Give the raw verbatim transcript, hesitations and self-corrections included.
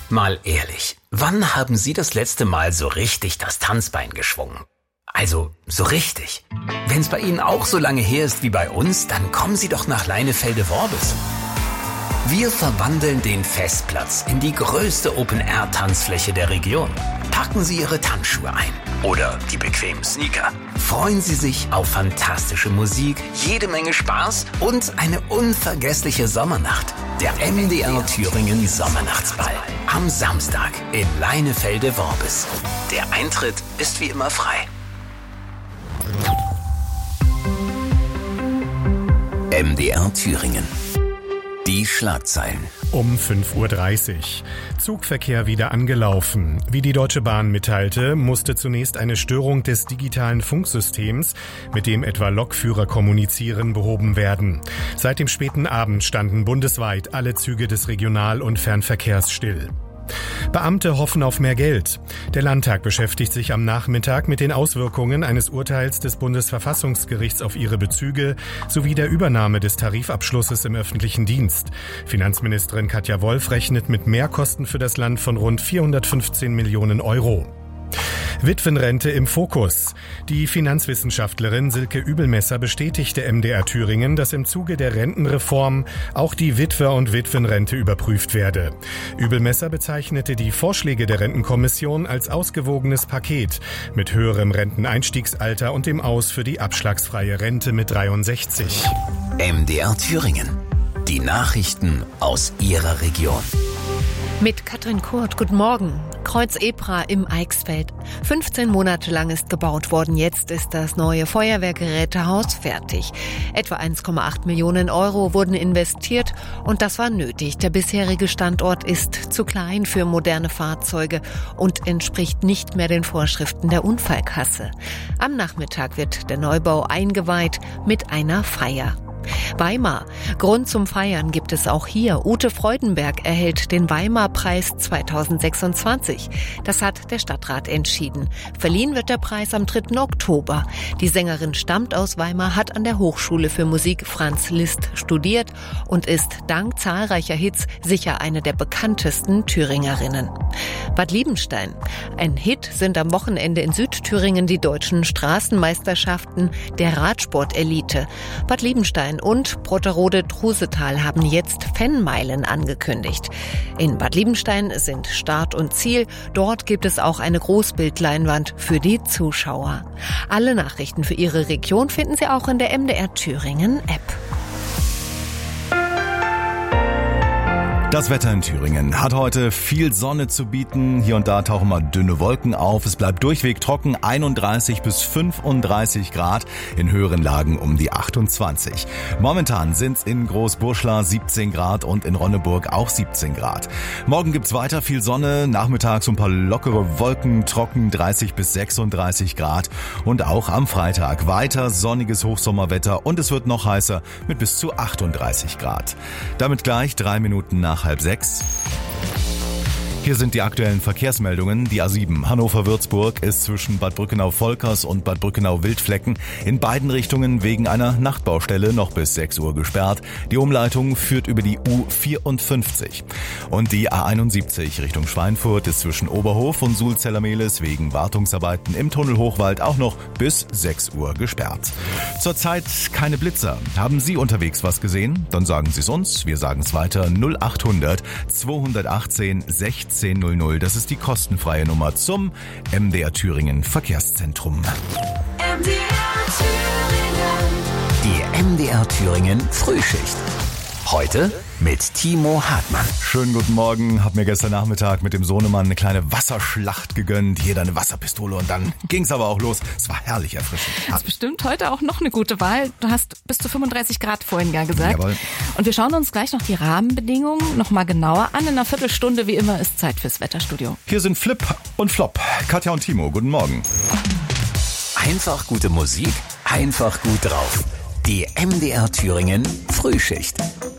Mal ehrlich, wann haben Sie das letzte Mal so richtig das Tanzbein geschwungen? Also, so richtig. Wenn's bei Ihnen auch so lange her ist wie bei uns, dann kommen Sie doch nach Leinefelde-Worbis. Wir verwandeln den Festplatz in die größte Open-Air-Tanzfläche der Region. Packen Sie Ihre Tanzschuhe ein oder die bequemen Sneaker. Freuen Sie sich auf fantastische Musik, jede Menge Spaß und eine unvergessliche Sommernacht. Der M D R Thüringen Sommernachtsball am Samstag in Leinefelde-Worbis. Der Eintritt ist wie immer frei. M D R Thüringen. Die Schlagzeilen. Um fünf Uhr dreißig. Zugverkehr wieder angelaufen. Wie die Deutsche Bahn mitteilte, musste zunächst eine Störung des digitalen Funksystems, mit dem etwa Lokführer kommunizieren, behoben werden. Seit dem späten Abend standen bundesweit alle Züge des Regional- und Fernverkehrs still. Beamte hoffen auf mehr Geld. Der Landtag beschäftigt sich am Nachmittag mit den Auswirkungen eines Urteils des Bundesverfassungsgerichts auf ihre Bezüge sowie der Übernahme des Tarifabschlusses im öffentlichen Dienst. Finanzministerin Katja Wolf rechnet mit Mehrkosten für das Land von rund vierhundertfünfzehn Millionen Euro. Witwenrente im Fokus. Die Finanzwissenschaftlerin Silke Übelmesser bestätigte M D R Thüringen, dass im Zuge der Rentenreform auch die Witwer- und Witwenrente überprüft werde. Übelmesser bezeichnete die Vorschläge der Rentenkommission als ausgewogenes Paket mit höherem Renteneinstiegsalter und dem Aus für die abschlagsfreie Rente mit dreiundsechzig. M D R Thüringen. Die Nachrichten aus Ihrer Region. Mit Katrin Kurt, guten Morgen. Kreuz Ebra im Eichsfeld. fünfzehn Monate lang ist gebaut worden. Jetzt ist das neue Feuerwehrgerätehaus fertig. Etwa eins Komma acht Millionen Euro wurden investiert und das war nötig. Der bisherige Standort ist zu klein für moderne Fahrzeuge und entspricht nicht mehr den Vorschriften der Unfallkasse. Am Nachmittag wird der Neubau eingeweiht mit einer Feier. Weimar. Grund zum Feiern gibt es auch hier. Ute Freudenberg erhält den Weimar-Preis zweitausendsechsundzwanzig. Das hat der Stadtrat entschieden. Verliehen wird der Preis am dritten Oktober. Die Sängerin stammt aus Weimar, hat an der Hochschule für Musik Franz Liszt studiert und ist dank zahlreicher Hits sicher eine der bekanntesten Thüringerinnen. Bad Liebenstein. Ein Hit sind am Wochenende in Südthüringen die deutschen Straßenmeisterschaften der Radsport-Elite. Bad Liebenstein und Brotterode-Trusetal haben jetzt Fanmeilen angekündigt. In Bad Liebenstein sind Start und Ziel. Dort gibt es auch eine Großbildleinwand für die Zuschauer. Alle Nachrichten für Ihre Region finden Sie auch in der M D R Thüringen App. Das Wetter in Thüringen hat heute viel Sonne zu bieten. Hier und da tauchen mal dünne Wolken auf. Es bleibt durchweg trocken, einunddreißig bis fünfunddreißig Grad, in höheren Lagen um die achtundzwanzig. Momentan sind's in Großburschla siebzehn Grad und in Ronneburg auch siebzehn Grad. Morgen gibt's weiter viel Sonne, nachmittags ein paar lockere Wolken, trocken dreißig bis sechsunddreißig Grad. Und auch am Freitag weiter sonniges Hochsommerwetter und es wird noch heißer mit bis zu achtunddreißig Grad. Damit gleich drei Minuten nach halb sechs. Hier sind die aktuellen Verkehrsmeldungen. Die A sieben Hannover-Würzburg ist zwischen Bad Brückenau-Volkers und Bad Brückenau-Wildflecken in beiden Richtungen wegen einer Nachtbaustelle noch bis sechs Uhr gesperrt. Die Umleitung führt über die U vierundfünfzig. Und die A einundsiebzig Richtung Schweinfurt ist zwischen Oberhof und Sulzeller-Mehlis wegen Wartungsarbeiten im Tunnel Hochwald auch noch bis sechs Uhr gesperrt. Zurzeit keine Blitzer. Haben Sie unterwegs was gesehen? Dann sagen Sie es uns. Wir sagen es weiter. null achthundert zweihundertachtzehn sechzehn null null. Das ist die kostenfreie Nummer zum M D R Thüringen Verkehrszentrum. M D R Thüringen. Die M D R Thüringen Frühschicht. Heute mit Timo Hartmann. Schönen guten Morgen. Hab mir gestern Nachmittag mit dem Sohnemann eine kleine Wasserschlacht gegönnt. Jeder eine Wasserpistole und dann ging's aber auch los. Es war herrlich erfrischend. Das ist bestimmt heute auch noch eine gute Wahl. Du hast bis zu fünfunddreißig Grad vorhin ja gesagt. Jawohl. Und wir schauen uns gleich noch die Rahmenbedingungen noch mal genauer an. In einer Viertelstunde, wie immer, ist Zeit fürs Wetterstudio. Hier sind Flip und Flop. Katja und Timo, guten Morgen. Einfach gute Musik, einfach gut drauf. Die M D R Thüringen Frühschicht.